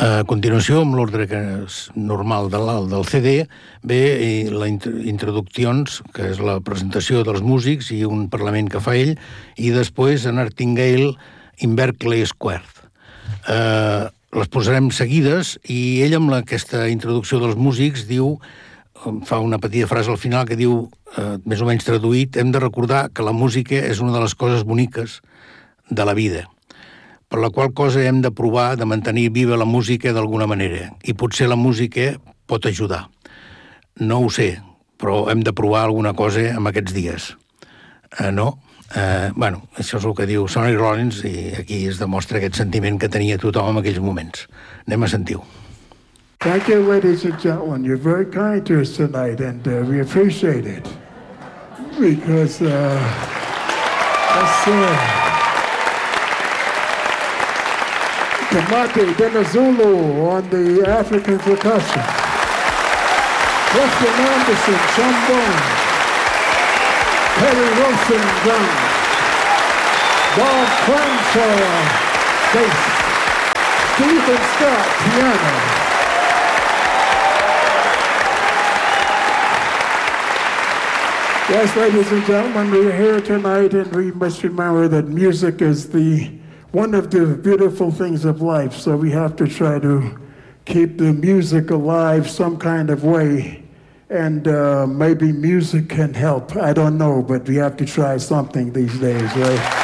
A continuació, amb l'ordre que és normal del CD, ve les introduccions, que és la presentació dels músics i un parlament que fa ell, i després a Nightingale in Berkeley Square. Les posarem seguides i ell amb aquesta introducció dels músics diu, fa una petita frase al final que diu, més o menys traduït, hem de recordar que la música és una de les coses boniques de la vida, per la qual cosa hem de provar de mantenir viva la música d'alguna manera, i potser la música pot ajudar. No ho sé, però hem de provar alguna cosa en aquests dies. No? Bueno, això és el que diu Sonny Rollins, i aquí es demostra aquest sentiment que tenia tothom en aquells moments. Anem a sentir-ho. Thank you, ladies and gentlemen. You're very kind to us tonight, and we appreciate it. Because Kamate Denazulu on the African percussion. Weston Anderson, trombone. Perry Wilson, drums. Bob Cranshaw, bass. Stephen Scott, piano. Yes, ladies and gentlemen, we're here tonight, and we must remember that music is one of the beautiful things of life, so we have to try to keep the music alive some kind of way, and maybe music can help. I don't know, but we have to try something these days, right?